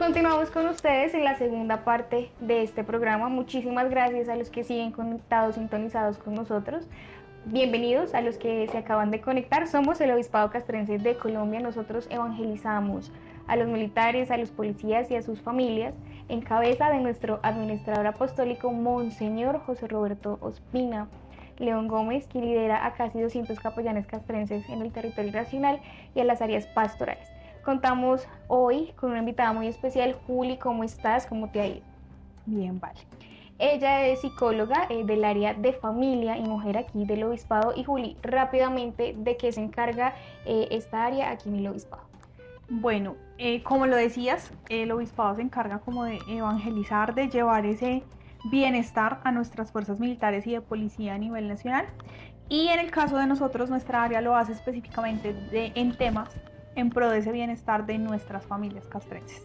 Continuamos con ustedes en la segunda parte de este programa. Muchísimas gracias a los que siguen conectados, sintonizados con nosotros. Bienvenidos a los que se acaban de conectar. Somos el Obispado Castrense de Colombia. Nosotros evangelizamos a los militares, a los policías y a sus familias en cabeza de nuestro administrador apostólico, Monseñor José Roberto Ospina León Gómez, quien lidera a casi 200 capellanes castrenses en el territorio nacional y en las áreas pastorales. Contamos hoy con una invitada muy especial. Juli, ¿cómo estás? ¿Cómo te ha ido? Bien, vale. Ella es psicóloga del área de familia y mujer aquí del Obispado. Y Juli, rápidamente, ¿de qué se encarga esta área aquí en el Obispado? Bueno, como lo decías, el Obispado se encarga como de evangelizar, de llevar ese bienestar a nuestras fuerzas militares y de policía a nivel nacional. Y en el caso de nosotros, nuestra área lo hace específicamente en temas en pro de ese bienestar de nuestras familias castrenses.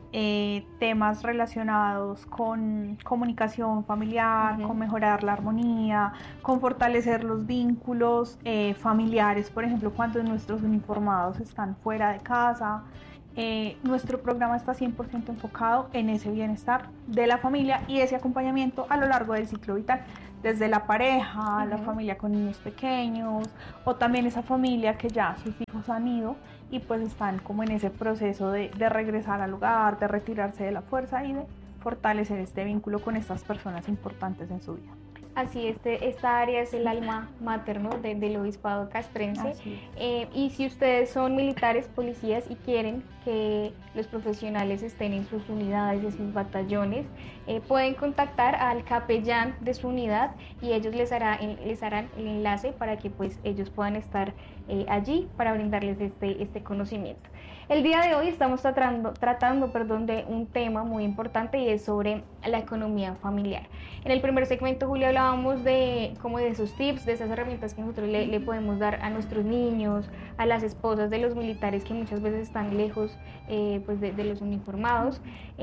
Temas relacionados con comunicación familiar, con mejorar la armonía, con fortalecer los vínculos familiares, por ejemplo, cuando nuestros uniformados están fuera de casa. Nuestro programa está 100% enfocado en ese bienestar de la familia y ese acompañamiento a lo largo del ciclo vital, desde la pareja, la familia con niños pequeños, o también esa familia que ya sus hijos han ido y pues están como en ese proceso de regresar al hogar, de retirarse de la fuerza y de fortalecer este vínculo con estas personas importantes en su vida. Así, esta área es el alma mater, ¿no?, del Obispado Castrense. Y si ustedes son militares, policías y quieren que los profesionales estén en sus unidades, en sus batallones, pueden contactar al capellán de su unidad y ellos les harán el enlace para que pues ellos puedan estar allí para brindarles este conocimiento. El día de hoy estamos tratando de un tema muy importante y es sobre la economía familiar. En el primer segmento, Julia, hablábamos de esos tips, de esas herramientas que nosotros le podemos dar a nuestros niños, a las esposas de los militares que muchas veces están lejos pues de los uniformados,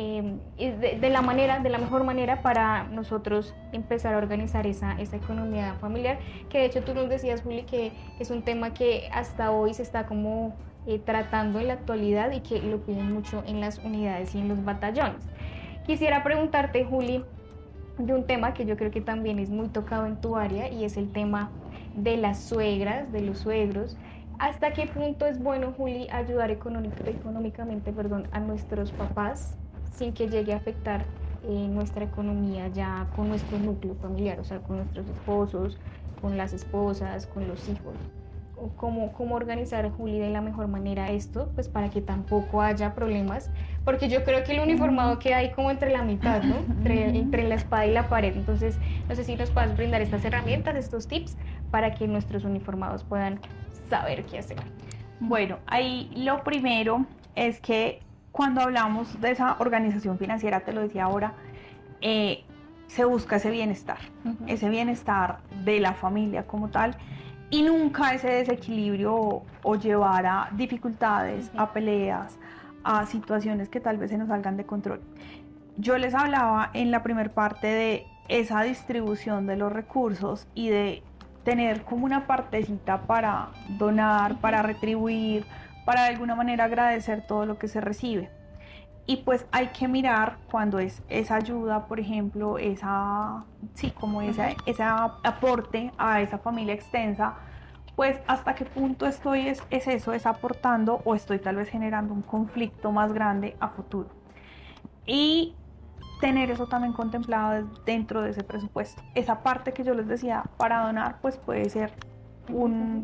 de la mejor manera para nosotros empezar a organizar esa economía familiar, que de hecho tú nos decías, Juli, que es un tema que hasta hoy se está como tratando en la actualidad y que lo piden mucho en las unidades y en los batallones. Quisiera preguntarte, Juli, de un tema que yo creo que también es muy tocado en tu área y es el tema de las suegras, de los suegros. ¿Hasta qué punto es bueno, Juli, ayudar económicamente a nuestros papás sin que llegue a afectar nuestra economía ya con nuestro núcleo familiar, o sea, con nuestros esposos, con las esposas, con los hijos? ¿Cómo organizar, Juli, de la mejor manera esto, pues para que tampoco haya problemas? Porque yo creo que el uniformado queda ahí como entre la mitad, ¿no? Entre la espada y la pared. Entonces, no sé si nos puedes brindar estas herramientas, estos tips, para que nuestros uniformados puedan saber qué hacer. Bueno, ahí lo primero es que cuando hablamos de esa organización financiera, te lo decía ahora, se busca ese bienestar de la familia como tal, y nunca ese desequilibrio o llevar a dificultades, a peleas, a situaciones que tal vez se nos salgan de control. Yo les hablaba en la primera parte de esa distribución de los recursos y de tener como una partecita para donar, para retribuir, para de alguna manera agradecer todo lo que se recibe. Y pues hay que mirar cuando es esa ayuda, por ejemplo, ese aporte a esa familia extensa, pues hasta qué punto estoy es aportando o estoy tal vez generando un conflicto más grande a futuro. Y tener eso también contemplado dentro de ese presupuesto. Esa parte que yo les decía para donar, pues puede ser un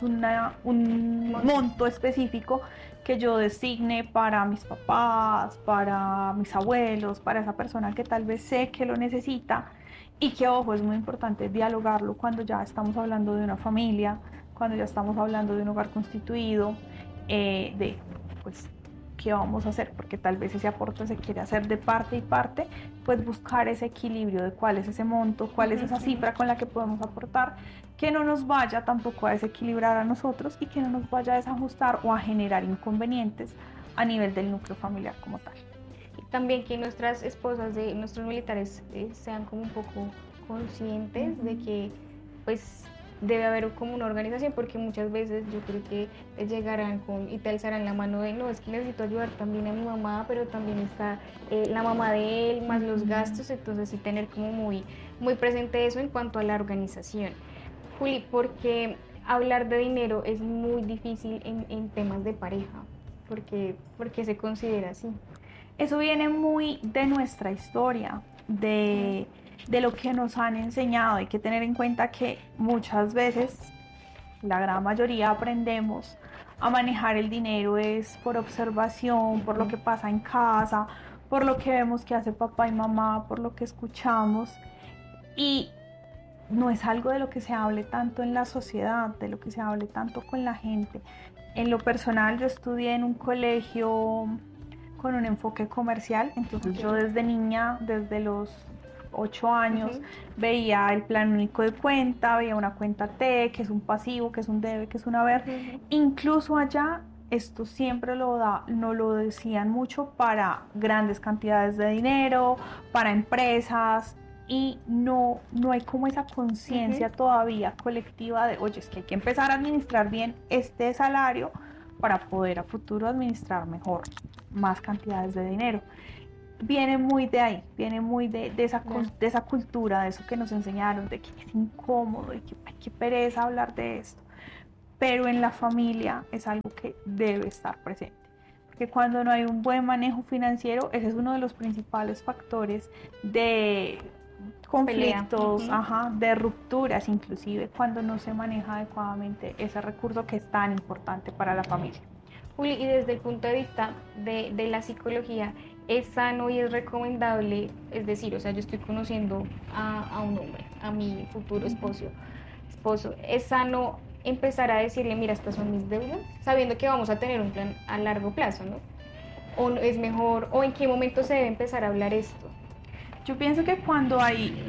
monto específico que yo designe para mis papás, para mis abuelos, para esa persona que tal vez sé que lo necesita, y que, ojo, es muy importante dialogarlo cuando ya estamos hablando de una familia, cuando ya estamos hablando de un hogar constituido, pues qué vamos a hacer, porque tal vez ese aporte se quiere hacer de parte y parte, pues buscar ese equilibrio de cuál es ese monto, cuál es esa cifra con la que podemos aportar, que no nos vaya tampoco a desequilibrar a nosotros y que no nos vaya a desajustar o a generar inconvenientes a nivel del núcleo familiar como tal. Y también que nuestras esposas de nuestros militares sean como un poco conscientes de que pues debe haber como una organización, porque muchas veces yo creo que te llegarán y te alzarán la mano de, no, es que necesito ayudar también a mi mamá, pero también está la mamá de él, más los gastos, entonces sí tener como muy presente eso en cuanto a la organización. Juli, porque hablar de dinero es muy difícil en temas de pareja, porque se considera así. Eso viene muy de nuestra historia, de lo que nos han enseñado. Hay que tener en cuenta que muchas veces, la gran mayoría, aprendemos a manejar el dinero es por observación, por lo que pasa en casa, por lo que vemos que hace papá y mamá, por lo que escuchamos, y no es algo de lo que se hable tanto en la sociedad, de lo que se hable tanto con la gente. En lo personal, yo estudié en un colegio con un enfoque comercial, entonces yo desde niña, desde los 8 años, veía el plan único de cuenta, veía una cuenta T, que es un pasivo, que es un debe, que es un haber. Incluso allá, esto siempre no lo decían mucho para grandes cantidades de dinero, para empresas, y no hay como esa conciencia todavía colectiva de, oye, es que hay que empezar a administrar bien este salario para poder a futuro administrar mejor más cantidades de dinero. Viene muy de ahí, viene muy de esa cultura, de eso que nos enseñaron, de que es incómodo y que hay que pereza hablar de esto. Pero en la familia es algo que debe estar presente. Porque cuando no hay un buen manejo financiero, ese es uno de los principales factores de conflictos, de rupturas, inclusive cuando no se maneja adecuadamente ese recurso que es tan importante para la familia. Juli, y desde el punto de vista de la psicología, ¿es sano y es recomendable? Es decir, o sea, yo estoy conociendo a un hombre, a mi futuro esposo, ¿es sano empezar a decirle, mira, estas son mis deudas, sabiendo que vamos a tener un plan a largo plazo, ¿no? ¿O es mejor, o en qué momento se debe empezar a hablar esto? Yo pienso que cuando hay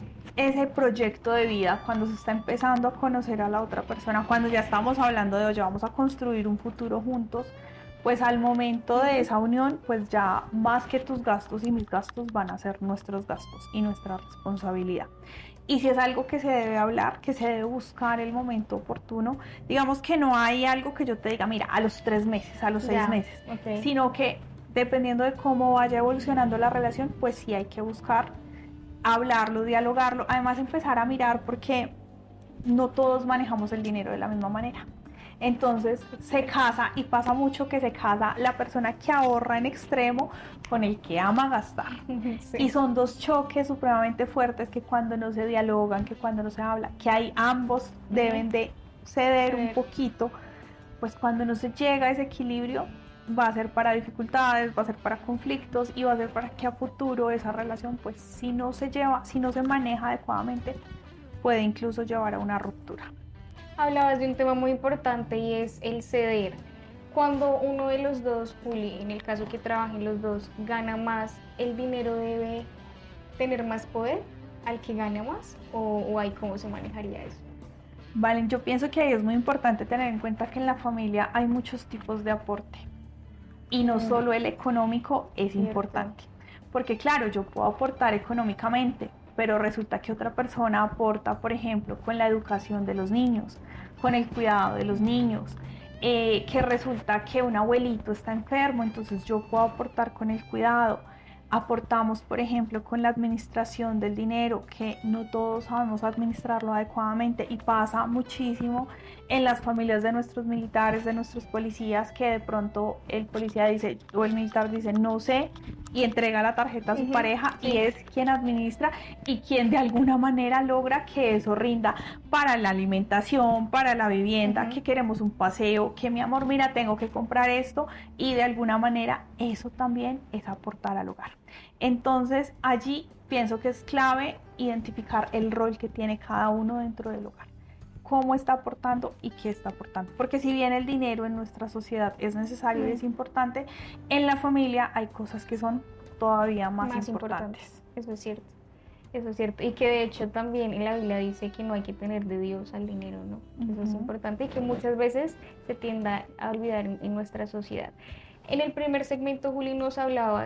ese proyecto de vida, cuando se está empezando a conocer a la otra persona, cuando ya estamos hablando de, oye, vamos a construir un futuro juntos, pues al momento de esa unión, pues ya más que tus gastos y mis gastos van a ser nuestros gastos y nuestra responsabilidad. Y si es algo que se debe hablar, que se debe buscar el momento oportuno, digamos que no hay algo que yo te diga, mira, a los 3 meses, a los 6 meses, sino que dependiendo de cómo vaya evolucionando la relación, pues sí hay que buscar hablarlo, dialogarlo, además empezar a mirar, porque no todos manejamos el dinero de la misma manera. Entonces se casa, y pasa mucho que se casa la persona que ahorra en extremo con el que ama gastar. Sí. Y son dos choques supremamente fuertes que cuando no se dialogan, que cuando no se habla, que ahí ambos deben de ceder un poquito, pues cuando no se llega a ese equilibrio, va a ser para dificultades, va a ser para conflictos, y va a ser para que a futuro esa relación, pues si no se maneja adecuadamente, puede incluso llevar a una ruptura. Hablabas de un tema muy importante, y es el ceder. Cuando uno de los dos, Juli, en el caso que trabajen los dos, gana más, ¿el dinero debe tener más poder al que gana más? ¿O ahí cómo se manejaría eso? Vale, yo pienso que ahí es muy importante tener en cuenta que en la familia hay muchos tipos de aporte. Y no solo el económico es importante, porque claro, yo puedo aportar económicamente, pero resulta que otra persona aporta, por ejemplo, con la educación de los niños, con el cuidado de los niños, que resulta que un abuelito está enfermo, entonces yo puedo aportar con el cuidado. Aportamos, por ejemplo, con la administración del dinero, que no todos sabemos administrarlo adecuadamente, y pasa muchísimo en las familias de nuestros militares, de nuestros policías, que de pronto el policía dice, o el militar dice, no sé, y entrega la tarjeta a su pareja, y es quien administra y quien de alguna manera logra que eso rinda para la alimentación, para la vivienda, que queremos un paseo, que mi amor, mira, tengo que comprar esto, y de alguna manera eso también es aportar al hogar. Entonces allí pienso que es clave identificar el rol que tiene cada uno dentro del hogar, cómo está aportando y qué está aportando, porque si bien el dinero en nuestra sociedad es necesario y es importante, en la familia hay cosas que son todavía más importantes. Eso es cierto. Eso es cierto, y que de hecho también en la Biblia dice que no hay que tener de Dios al dinero, ¿no? Eso es importante, y que muchas veces se tiende a olvidar en nuestra sociedad. En el primer segmento, Juli, nos hablabas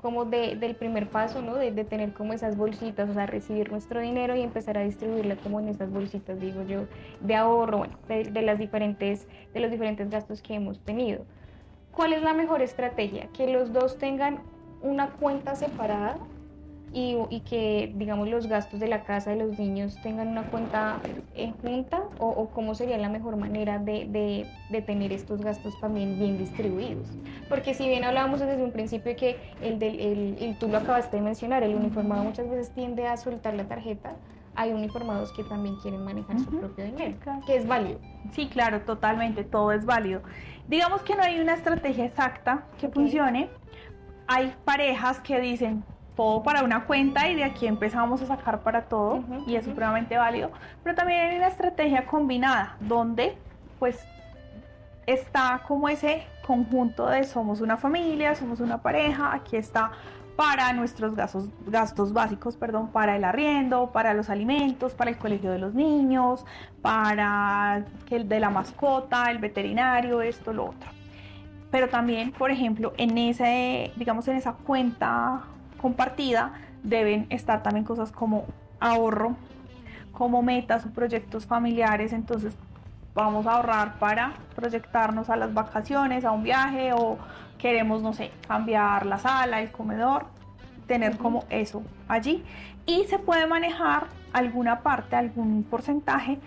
como del primer paso, ¿no? De tener como esas bolsitas, o sea, recibir nuestro dinero y empezar a distribuirla como en esas bolsitas, digo yo, de ahorro, bueno, de los diferentes gastos que hemos tenido. ¿Cuál es la mejor estrategia? Que los dos tengan una cuenta separada y que, digamos, los gastos de la casa de los niños tengan una cuenta junta, o cómo sería la mejor manera de tener estos gastos también bien distribuidos. Porque si bien hablábamos desde un principio de que tú lo acabaste de mencionar, el uniformado muchas veces tiende a soltar la tarjeta, hay uniformados que también quieren manejar su propio dinero, que es válido. Sí, claro, totalmente, todo es válido. Digamos que no hay una estrategia exacta que funcione. Hay parejas que dicen todo para una cuenta y de aquí empezamos a sacar para todo, y es supremamente válido, pero también hay una estrategia combinada donde pues está como ese conjunto de somos una familia, somos una pareja, aquí está para nuestros gastos básicos, para el arriendo, para los alimentos, para el colegio de los niños, para el de la mascota, el veterinario, esto, lo otro. Pero también, por ejemplo, en esa cuenta compartida deben estar también cosas como ahorro, como metas o proyectos familiares. Entonces vamos a ahorrar para proyectarnos a las vacaciones, a un viaje, o queremos, no sé, cambiar la sala, el comedor, tener como eso allí. Y se puede manejar alguna parte, algún porcentaje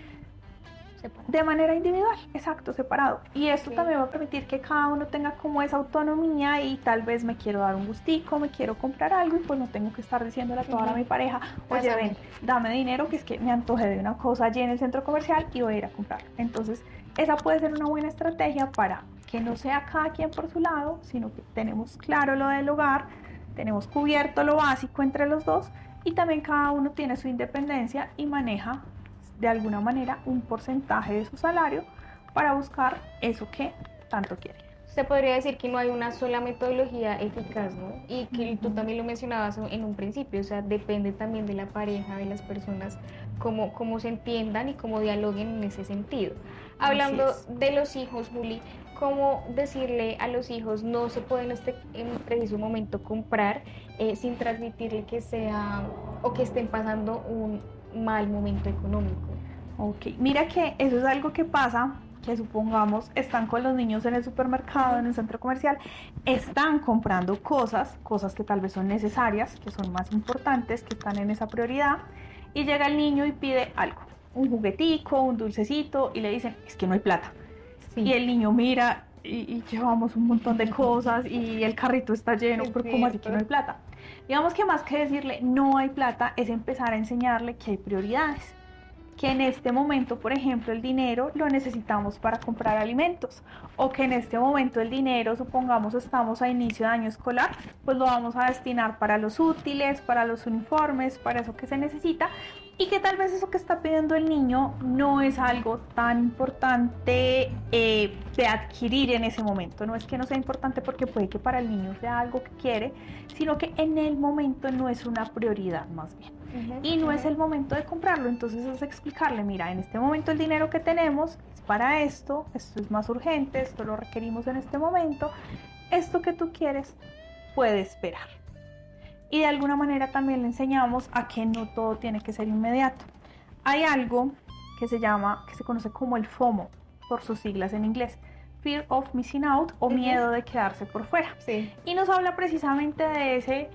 de manera individual, exacto, separado. Y esto también va a permitir que cada uno tenga como esa autonomía, y tal vez me quiero dar un gustico, me quiero comprar algo y pues no tengo que estar diciéndole a toda mi pareja, oye, ven, dame dinero, que es que me antojé de una cosa allí en el centro comercial y voy a ir a comprar. Entonces esa puede ser una buena estrategia para que no sea cada quien por su lado, sino que tenemos claro lo del hogar, tenemos cubierto lo básico entre los dos, y también cada uno tiene su independencia y maneja de alguna manera un porcentaje de su salario para buscar eso que tanto quiere. Se podría decir que no hay una sola metodología eficaz, ¿no? Y que tú también lo mencionabas en un principio, o sea, depende también de la pareja, de las personas, cómo se entiendan y cómo dialoguen en ese sentido. Hablando de los hijos, Juli, ¿cómo decirle a los hijos no se puede en un preciso momento comprar sin transmitirle que sea o que estén pasando un mal momento económico? Ok, mira que eso es algo que pasa, que supongamos están con los niños en el supermercado, en el centro comercial, están comprando cosas que tal vez son necesarias, que son más importantes, que están en esa prioridad, y llega el niño y pide algo, un juguetico, un dulcecito, y le dicen, es que no hay plata. Sí. Y el niño mira y llevamos un montón de cosas y el carrito está lleno, pero ¿cómo así que no hay plata? Digamos que más que decirle no hay plata, es empezar a enseñarle que hay prioridades, que en este momento, por ejemplo, el dinero lo necesitamos para comprar alimentos, o que en este momento el dinero, supongamos estamos a inicio de año escolar, pues lo vamos a destinar para los útiles, para los uniformes, para eso que se necesita, y que tal vez eso que está pidiendo el niño no es algo tan importante de adquirir en ese momento. No es que no sea importante porque puede que para el niño sea algo que quiere, sino que en el momento no es una prioridad más bien. Y no es el momento de comprarlo. Entonces es explicarle, mira, en este momento el dinero que tenemos es para esto es más urgente, esto lo requerimos en este momento, esto que tú quieres puede esperar. Y de alguna manera también le enseñamos a que no todo tiene que ser inmediato. Hay algo que se conoce como el FOMO, por sus siglas en inglés, Fear of Missing Out, o miedo de quedarse por fuera. Sí. Y nos habla precisamente de ese,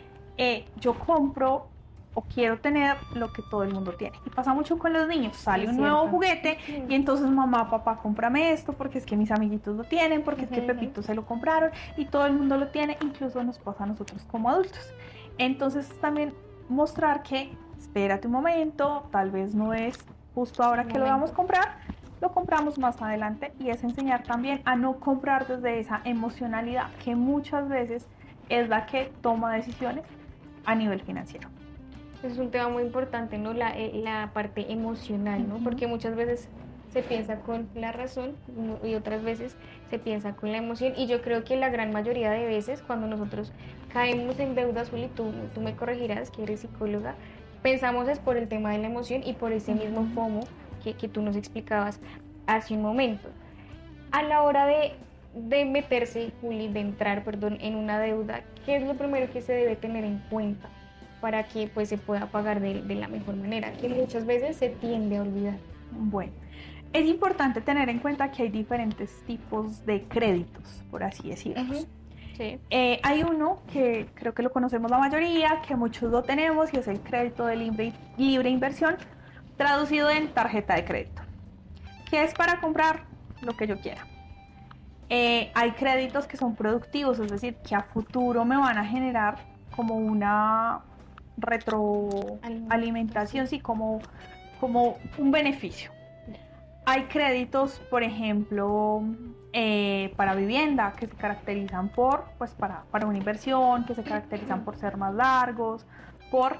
yo compro o quiero tener lo que todo el mundo tiene. Y pasa mucho con los niños, sale un nuevo juguete y entonces mamá, papá, cómprame esto porque es que mis amiguitos lo tienen, porque es que Pepito se lo compraron y todo el mundo lo tiene, incluso nos pasa a nosotros como adultos. Entonces también mostrar que espérate un momento, tal vez no es justo ahora que lo vamos a comprar, lo compramos más adelante, y es enseñar también a no comprar desde esa emocionalidad que muchas veces es la que toma decisiones a nivel financiero. Es un tema muy importante, ¿no? La parte emocional, ¿no? Porque muchas veces se piensa con la razón y otras veces se piensa con la emoción, y yo creo que la gran mayoría de veces cuando nosotros caemos en deudas, Juli, tú me corregirás que eres psicóloga, pensamos es por el tema de la emoción y por ese mismo FOMO que tú nos explicabas hace un momento. A la hora de de meterse, Juli, de entrar, perdón, en una deuda, ¿qué es lo primero que se debe tener en cuenta para que pues se pueda pagar de la mejor manera? Que muchas veces se tiende a olvidar. Bueno, es importante tener en cuenta que hay diferentes tipos de créditos, por así decirlo. Sí. Hay uno que creo que lo conocemos la mayoría, que muchos lo tenemos, y es el crédito de libre inversión, traducido en tarjeta de crédito, que es para comprar lo que yo quiera. Hay créditos que son productivos, es decir, que a futuro me van a generar como una retroalimentación, sí, como un beneficio. Hay créditos, por ejemplo, para vivienda, que se caracterizan por, pues para una inversión, que se caracterizan por ser más largos, por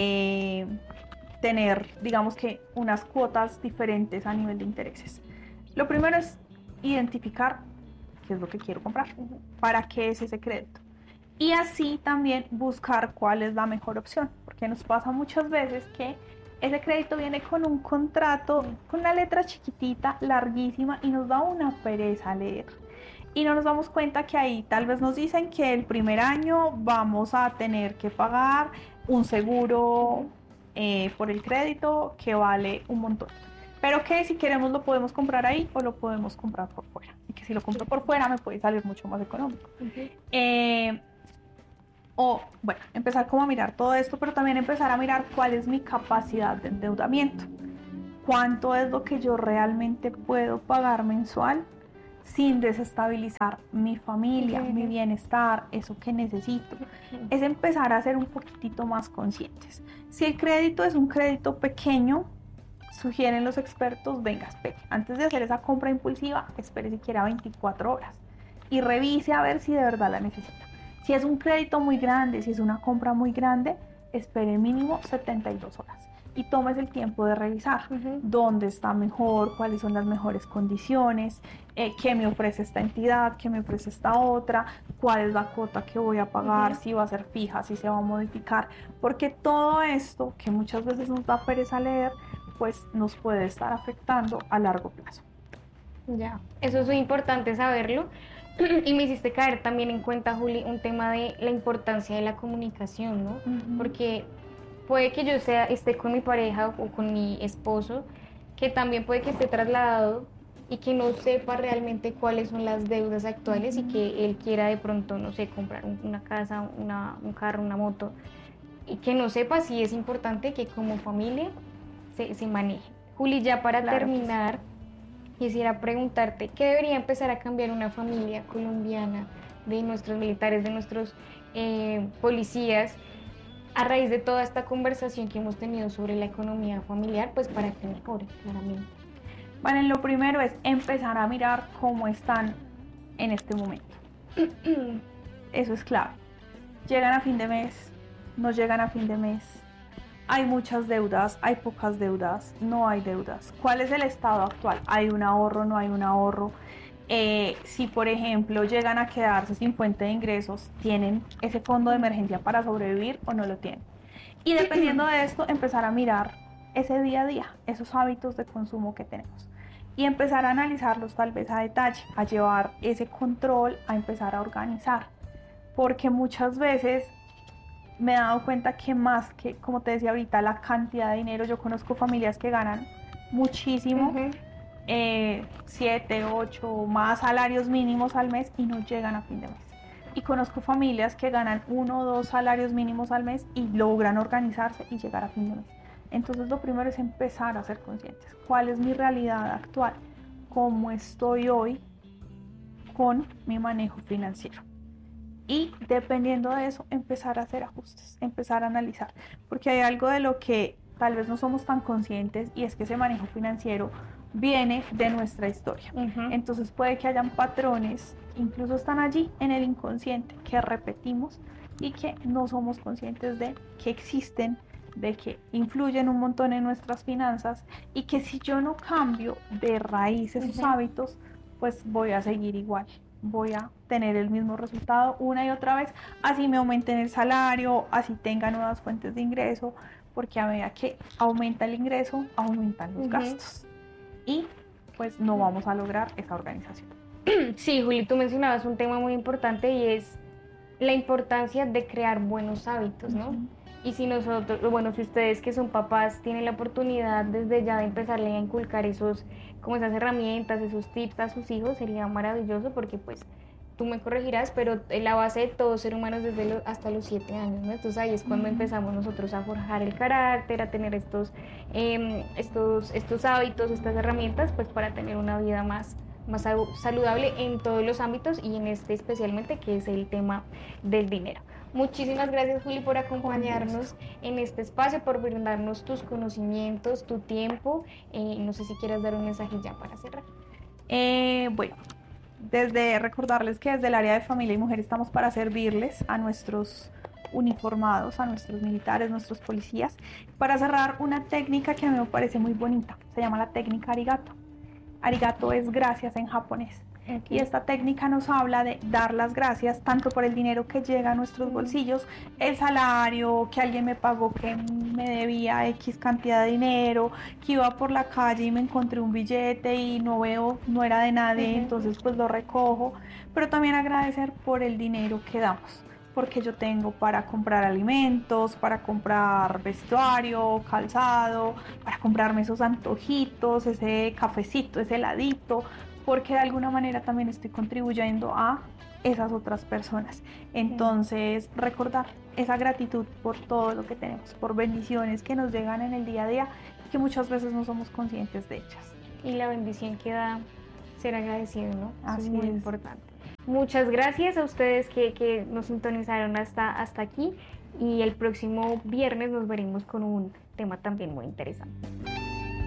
tener, digamos que, unas cuotas diferentes a nivel de intereses. Lo primero es identificar qué es lo que quiero comprar, para qué es ese crédito. Y así también buscar cuál es la mejor opción, porque nos pasa muchas veces que ese crédito viene con un contrato, con una letra chiquitita, larguísima, y nos da una pereza leer. Y no nos damos cuenta que ahí tal vez nos dicen que el primer año vamos a tener que pagar un seguro por el crédito que vale un montón. Pero que si queremos lo podemos comprar ahí o lo podemos comprar por fuera. Y que si lo compro por fuera me puede salir mucho más económico. O, bueno, empezar como a mirar todo esto, pero también empezar a mirar cuál es mi capacidad de endeudamiento. Cuánto es lo que yo realmente puedo pagar mensual sin desestabilizar mi familia, mi bienestar, eso que necesito. Es empezar a ser un poquitito más conscientes. Si el crédito es un crédito pequeño, sugieren los expertos, venga, espere, antes de hacer esa compra impulsiva, espere siquiera 24 horas y revise a ver si de verdad la necesita. Si es un crédito muy grande, si es una compra muy grande, espere mínimo 72 horas y tomes el tiempo de revisar dónde está mejor, cuáles son las mejores condiciones, qué me ofrece esta entidad, qué me ofrece esta otra, cuál es la cuota que voy a pagar, si va a ser fija, si se va a modificar, porque todo esto que muchas veces nos da pereza leer, pues nos puede estar afectando a largo plazo. Ya, eso es muy importante saberlo. Y me hiciste caer también en cuenta, Juli, un tema de la importancia de la comunicación, ¿no? Porque puede que yo esté con mi pareja o con mi esposo, que también puede que esté trasladado y que no sepa realmente cuáles son las deudas actuales y que él quiera de pronto, no sé, comprar una casa, un carro, una moto, y que no sepa si es importante que como familia se maneje. Juli, ya para terminar, quisiera preguntarte, ¿qué debería empezar a cambiar una familia colombiana de nuestros militares, de nuestros policías, a raíz de toda esta conversación que hemos tenido sobre la economía familiar, pues para que mejore, claramente? Bueno, lo primero es empezar a mirar cómo están en este momento. Eso es clave. Llegan a fin de mes, no llegan a fin de mes. Hay muchas deudas, hay pocas deudas, no hay deudas. ¿Cuál es el estado actual? ¿Hay un ahorro, no hay un ahorro? Si, por ejemplo, llegan a quedarse sin fuente de ingresos, ¿tienen ese fondo de emergencia para sobrevivir o no lo tienen? Y dependiendo de esto, empezar a mirar ese día a día, esos hábitos de consumo que tenemos. Y empezar a analizarlos tal vez a detalle, a llevar ese control, a empezar a organizar. Porque muchas veces me he dado cuenta que más que, como te decía ahorita, la cantidad de dinero, yo conozco familias que ganan muchísimo, 7, 8 más salarios mínimos al mes y no llegan a fin de mes. Y conozco familias que ganan 1 o 2 salarios mínimos al mes y logran organizarse y llegar a fin de mes. Entonces lo primero es empezar a ser conscientes. ¿Cuál es mi realidad actual? ¿Cómo estoy hoy con mi manejo financiero? Y dependiendo de eso, empezar a hacer ajustes, empezar a analizar. Porque hay algo de lo que tal vez no somos tan conscientes y es que ese manejo financiero viene de nuestra historia. Entonces puede que hayan patrones, incluso están allí en el inconsciente, que repetimos y que no somos conscientes de que existen, de que influyen un montón en nuestras finanzas y que si yo no cambio de raíz esos hábitos, pues voy a seguir igual. Voy a tener el mismo resultado una y otra vez, así me aumenten el salario, así tenga nuevas fuentes de ingreso, porque a medida que aumenta el ingreso, aumentan los gastos y pues no vamos a lograr esa organización. Sí, Juli, tú mencionabas un tema muy importante y es la importancia de crear buenos hábitos, ¿no? Ujú. Y si nosotros, bueno, si ustedes que son papás tienen la oportunidad desde ya de empezarle a inculcar esos, como esas herramientas, esos tips a sus hijos, sería maravilloso porque pues tú me corregirás, pero la base de todo ser humano es desde hasta los 7 años, ¿no? Entonces ahí es cuando Ujú. empezamos nosotros a forjar el carácter, a tener estos hábitos, estas herramientas, pues para tener una vida más saludable en todos los ámbitos y en este especialmente que es el tema del dinero. Muchísimas gracias, Juli, por Con gusto. acompañarnos en este espacio, por brindarnos tus conocimientos, tu tiempo. No sé si quieras dar un mensaje ya para cerrar. Bueno, desde recordarles que desde el área de familia y mujer estamos para servirles a nuestros uniformados, a nuestros militares, nuestros policías, para cerrar una técnica que a mí me parece muy bonita. Se llama la técnica arigato. Arigato es gracias en japonés. Y esta técnica nos habla de dar las gracias tanto por el dinero que llega a nuestros bolsillos, el salario, que alguien me pagó que me debía X cantidad de dinero, que iba por la calle y me encontré un billete y no veo, no era de nadie, entonces pues lo recojo, pero también agradecer por el dinero que damos, porque yo tengo para comprar alimentos, para comprar vestuario, calzado, para comprarme esos antojitos, ese cafecito, ese heladito, porque de alguna manera también estoy contribuyendo a esas otras personas. Entonces, recordar esa gratitud por todo lo que tenemos, por bendiciones que nos llegan en el día a día, que muchas veces no somos conscientes de ellas. Y la bendición que da ser agradecido, ¿no? Eso Así es muy es. importante. Muchas gracias a ustedes que nos sintonizaron hasta aquí y el próximo viernes nos veremos con un tema también muy interesante.